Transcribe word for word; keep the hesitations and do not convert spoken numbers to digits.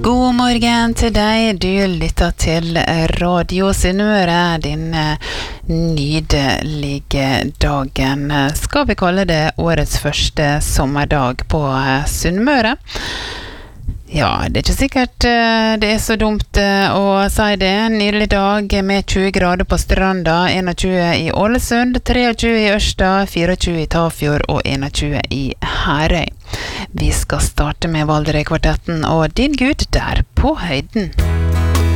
God morgen til deg, du lytter til Radio Sunnmøre, din nydelige dagen. Skal vi kalle det årets første sommerdag på Sunnmøre? Ja, det er ikke sikkert det er så dumt å si det. En nydelig dag med tjue grader på stranda, tjueen i Ålesund, tjuetre i Ørsta, tjuefire i Tafjord og tjueen i Herøy. Vi skal starte med Valderøy-kvartetten og Din Gud der på høyden.